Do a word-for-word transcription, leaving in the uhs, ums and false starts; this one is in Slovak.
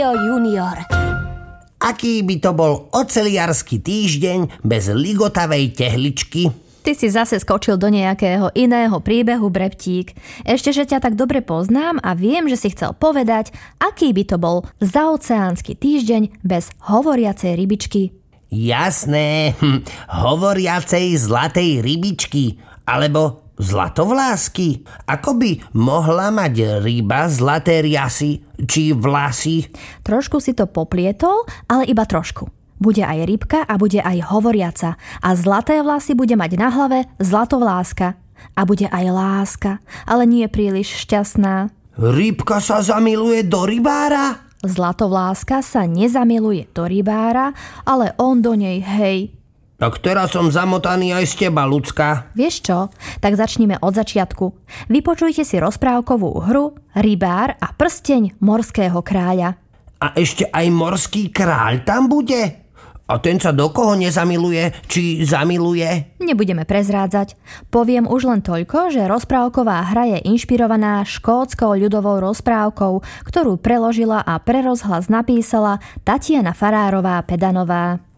Mário junior. Aký by to bol oceliarsky týždeň bez ligotavej tehličky? Ty si zase skočil do nejakého iného príbehu, Breptík. Ešte, že ťa tak dobre poznám a viem, že si chcel povedať, aký by to bol zaoceánsky týždeň bez hovoriacej rybičky. Jasné, hm, hovoriacej zlatej rybičky, alebo zlatovlásky. Ako by mohla mať ryba zlaté riasy či vlasy? Trošku si to poplietol, ale iba trošku. Bude aj rybka a bude aj hovoriaca. A zlaté vlasy bude mať na hlave zlatovláska. A bude aj láska, ale nie príliš šťastná. Rybka sa zamiluje do rybára? Zlatovláska sa nezamiluje do rybára, ale on do nej, hej. Tak teraz som zamotaný aj z teba, ľudská. Vieš čo? Tak začnime od začiatku. Vypočujte si rozprávkovú hru Rybár a prsteň morského kráľa. A ešte aj morský kráľ tam bude? A ten sa do koho nezamiluje, či zamiluje? Nebudeme prezrádzať. Poviem už len toľko, že rozprávková hra je inšpirovaná škótskou ľudovou rozprávkou, ktorú preložila a pre rozhlas napísala Tatiana Farárová Pedanová.